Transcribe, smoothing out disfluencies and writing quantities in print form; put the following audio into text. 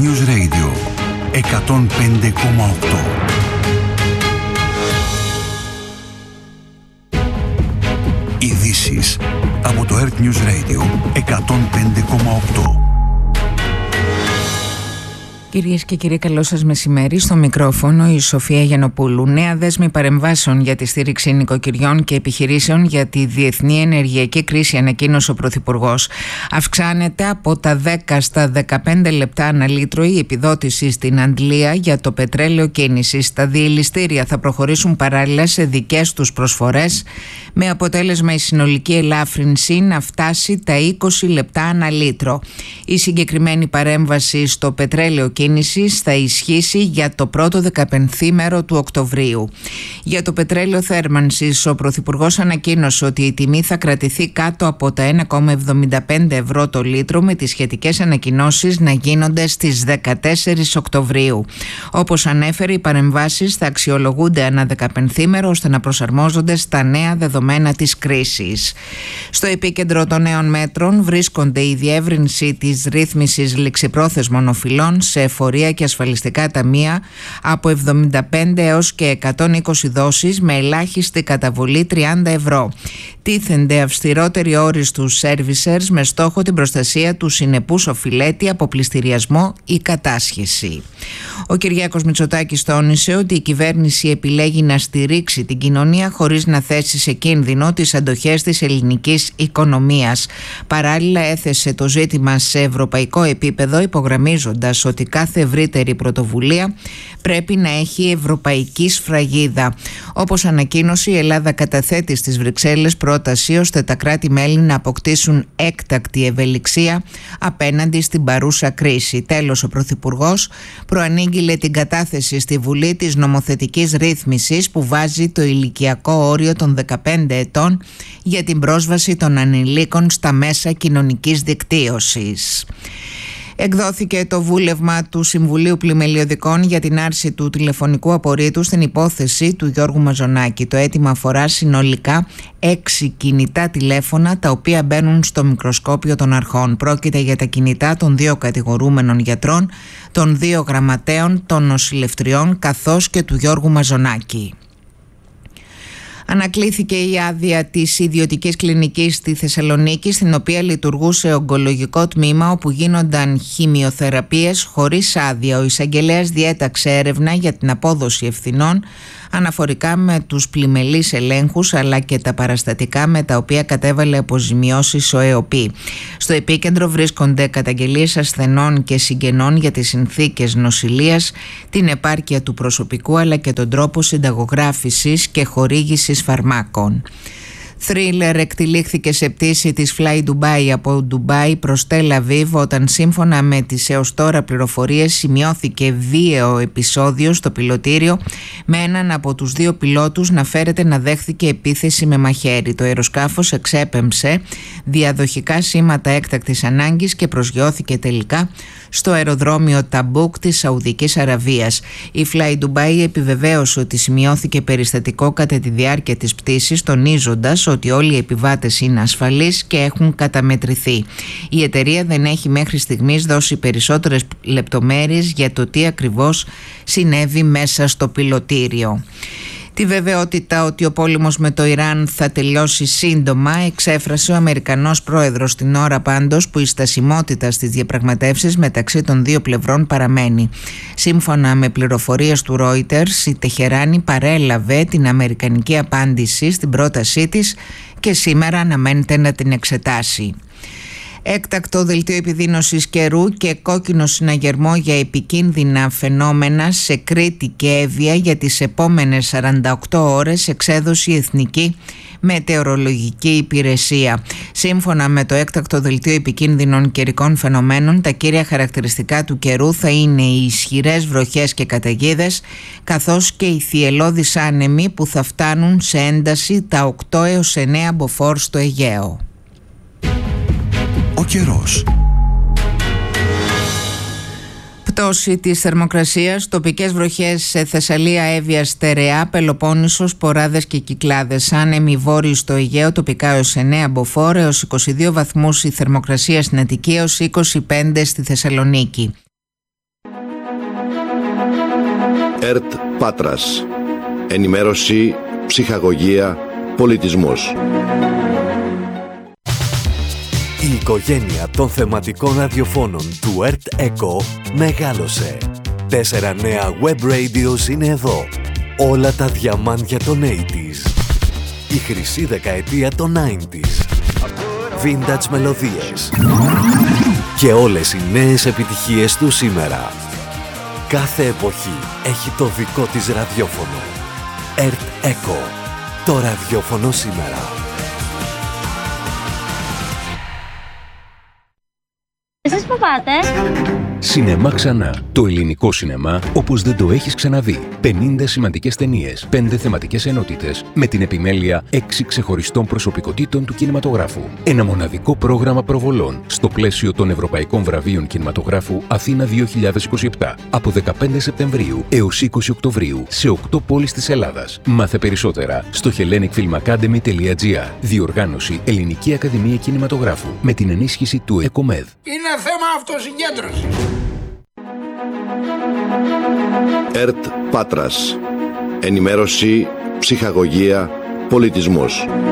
News Radio 105,8. Ειδήσεις από το Earth News Radio 105,8. Κυρίες και κύριοι, καλό σας μεσημέρι. Στο μικρόφωνο η Σοφία Γιαννοπούλου. Νέα δέσμη παρεμβάσεων για τη στήριξη νοικοκυριών και επιχειρήσεων για τη διεθνή ενεργειακή κρίση, ανακοίνωσε ο Πρωθυπουργός. Αυξάνεται από τα 10 στα 15 λεπτά ανά λίτρο η επιδότηση στην Αντλία για το πετρέλαιο κίνησης. Τα διελιστήρια θα προχωρήσουν παράλληλα σε δικές τους προσφορές, με αποτέλεσμα η συνολική ελάφρυνση να φτάσει τα 20 λεπτά ανά λίτρο. Η συγκεκριμένη παρέμβαση στο πετρέλαιο κίνησης θα ισχύσει για το πρώτο 15ήμερο του Οκτωβρίου. Για το πετρέλαιο θέρμανσης, ο Πρωθυπουργός ανακοίνωσε ότι η τιμή θα κρατηθεί κάτω από τα 1,75 ευρώ το λίτρο, με τις σχετικές ανακοινώσεις να γίνονται στις 14 Οκτωβρίου. Όπως ανέφερε, οι παρεμβάσεις θα αξιολογούνται ανά 15ήμερο ώστε να προσαρμόζονται στα νέα δεδομένα της κρίσης. Στο επίκεντρο των νέων μέτρων βρίσκονται η διεύρυνση της ρύθμισης ληξιπρόθεσμων οφειλών σε εφορία και ασφαλιστικά ταμεία από 75 έως και 120 δόσεις με ελάχιστη καταβολή 30 ευρώ. Τίθενται αυστηρότεροι όροι στους servicers με στόχο την προστασία του συνεπούς οφειλέτη από πληστηριασμό ή κατάσχεση. Ο Κυριάκος Μητσοτάκης τόνισε ότι η κυβέρνηση επιλέγει να στηρίξει την κοινωνία χωρίς να θέσει σε κίνδυνο τις αντοχές της ελληνικής οικονομίας. Παράλληλα, έθεσε το ζήτημα σε ευρωπαϊκό επίπεδο, υπογραμμίζοντας ότι κάθε ευρύτερη πρωτοβουλία πρέπει να έχει ευρωπαϊκή σφραγίδα. Όπως ανακοίνωσε, η Ελλάδα καταθέτει στις Βρυξέλλες πρόταση ώστε τα κράτη-μέλη να αποκτήσουν έκτακτη ευελιξία απέναντι στην παρούσα κρίση. Τέλος, ο Πρωθυπουργός προανήγγειλε την κατάθεση στη Βουλή της νομοθετικής ρύθμισης που βάζει το ηλικιακό όριο των 15 ετών για την πρόσβαση των ανηλίκων στα μέσα κοινωνικής δικτύωσης. Εκδόθηκε το βούλευμα του Συμβουλίου Πλημελιωδικών για την άρση του τηλεφωνικού απορρίτου στην υπόθεση του Γιώργου Μαζονάκη. Το αίτημα αφορά συνολικά 6 κινητά τηλέφωνα, τα οποία μπαίνουν στο μικροσκόπιο των αρχών. Πρόκειται για τα κινητά των 2 κατηγορούμενων γιατρών, των 2 γραμματέων, των νοσηλευτριών καθώς και του Γιώργου Μαζονάκη. Ανακλήθηκε η άδεια της ιδιωτικής κλινικής στη Θεσσαλονίκη, στην οποία λειτουργούσε ογκολογικό τμήμα όπου γίνονταν χημειοθεραπείες χωρίς άδεια. Ο εισαγγελέας διέταξε έρευνα για την απόδοση ευθυνών αναφορικά με τους πλημελείς ελέγχους αλλά και τα παραστατικά με τα οποία κατέβαλε αποζημιώσεις ο ΕΟΠΗ. Στο επίκεντρο βρίσκονται καταγγελίες ασθενών και συγγενών για τις συνθήκες νοσηλείας, την επάρκεια του προσωπικού αλλά και τον τρόπο συνταγογράφησης και χορήγησης φαρμάκων. Θρίλερ εκτυλίχθηκε σε πτήση της Fly Dubai από Ντουμπάι προς Τελ Αβίβ, όταν σύμφωνα με τις έως τώρα πληροφορίες σημειώθηκε βίαιο επεισόδιο στο πιλωτήριο, με έναν από τους 2 πιλότους να φέρεται να δέχθηκε επίθεση με μαχαίρι. Το αεροσκάφος εξέπεμψε διαδοχικά σήματα έκτακτης ανάγκης και προσγειώθηκε τελικά στο αεροδρόμιο Ταμπούκ της Σαουδικής Αραβίας. Η Fly Dubai επιβεβαίωσε ότι σημειώθηκε περιστατικό κατά τη διάρκεια της πτήσης, τονίζοντας ότι όλοι οι επιβάτες είναι ασφαλείς και έχουν καταμετρηθεί. Η εταιρεία δεν έχει μέχρι στιγμής δώσει περισσότερες λεπτομέρειες για το τι ακριβώς συνέβη μέσα στο πιλωτήριο. Τη βεβαιότητα ότι ο πόλεμος με το Ιράν θα τελειώσει σύντομα εξέφρασε ο Αμερικανός πρόεδρος, την ώρα πάντως που η στασιμότητα στις διαπραγματεύσεις μεταξύ των 2 πλευρών παραμένει. Σύμφωνα με πληροφορίες του Reuters, η Τεχεράνη παρέλαβε την αμερικανική απάντηση στην πρότασή της και σήμερα αναμένεται να την εξετάσει. Έκτακτο δελτίο επιδείνωσης καιρού και κόκκινο συναγερμό για επικίνδυνα φαινόμενα σε Κρήτη και Εύβοια για τις επόμενες 48 ώρες, εξέδωσε η Εθνική Μετεωρολογική Υπηρεσία. Σύμφωνα με το έκτακτο δελτίο επικίνδυνων καιρικών φαινομένων, τα κύρια χαρακτηριστικά του καιρού θα είναι οι ισχυρές βροχές και καταιγίδες, καθώς και οι θυελλώδεις άνεμοι που θα φτάνουν σε ένταση τα 8 έως 9 μποφόρ στο Αιγαίο. Ο καιρός. Πτώση της θερμοκρασίας, τοπικές βροχές σε Θεσσαλία, Εύβοια, Στερεά, Πελοπόννησο, Σποράδες και Κυκλάδες. Άνεμοι βόρειοι στο Αιγαίο, τοπικά έως 9 μποφόρ, έως 22 βαθμούς η θερμοκρασία στην Αττική, έως 25 στη Θεσσαλονίκη. ΕΡΤ Πάτρας. Ενημέρωση, ψυχαγωγία, πολιτισμός. Η οικογένεια των θεματικών ραδιοφώνων του ΕΡΤ ΕΚΟ μεγάλωσε. 4 νέα web radios είναι εδώ. Όλα τα διαμάντια των 80s. Η χρυσή δεκαετία των 90s. Vintage μελωδίες. Και όλες οι νέες επιτυχίες του σήμερα. Κάθε εποχή έχει το δικό της ραδιόφωνο. ΕΡΤ ΕΚΟ. Το ραδιόφωνο σήμερα. Εσείς που πάτε? Σινεμά ξανά. Το ελληνικό σινεμά όπως δεν το έχεις ξαναδεί. 50 σημαντικές ταινίες, 5 θεματικές ενότητες, με την επιμέλεια 6 ξεχωριστών προσωπικότητων του κινηματογράφου. Ένα μοναδικό πρόγραμμα προβολών στο πλαίσιο των Ευρωπαϊκών Βραβείων Κινηματογράφου Αθήνα 2027. Από 15 Σεπτεμβρίου έως 20 Οκτωβρίου σε 8 πόλεις της Ελλάδας. Μάθε περισσότερα στο hellenicfilmacademy.gr. Διοργάνωση Ελληνική Ακαδημία Κινηματογράφου με την ενίσχυση του ΕΚΟΜΕΔ. Είναι θέμα αυτοσυγκέντρωσης. ΕΡΤ Πάτρας. Ενημέρωση, ψυχαγωγία, πολιτισμός.